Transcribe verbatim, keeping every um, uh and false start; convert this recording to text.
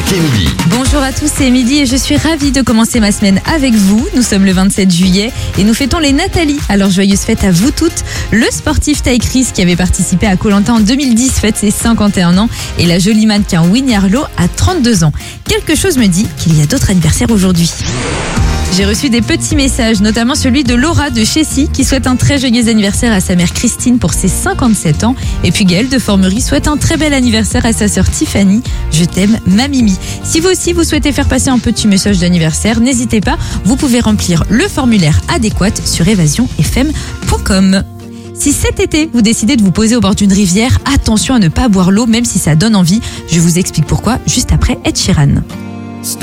Émilie. Bonjour à tous, c'est Émilie et je suis ravie de commencer ma semaine avec vous. Nous sommes le vingt-sept juillet et nous fêtons les Nathalie. Alors joyeuse fête à vous toutes. Le sportif Ty Chris qui avait participé à Koh Lanta en deux mille dix fête ses cinquante et un ans et la jolie mannequin Winnie Harlow a trente-deux ans. Quelque chose me dit qu'il y a d'autres anniversaires aujourd'hui. J'ai reçu des petits messages, notamment celui de Laura de Chessy qui souhaite un très joyeux anniversaire à sa mère Christine pour ses cinquante-sept ans. Et puis Gaëlle de Formerie souhaite un très bel anniversaire à sa sœur Tiffany. Je t'aime, ma Mimi. Si vous aussi vous souhaitez faire passer un petit message d'anniversaire, n'hésitez pas, vous pouvez remplir le formulaire adéquat sur évasion f m point com. Si cet été, vous décidez de vous poser au bord d'une rivière, attention à ne pas boire l'eau même si ça donne envie. Je vous explique pourquoi juste après Ed Sheeran.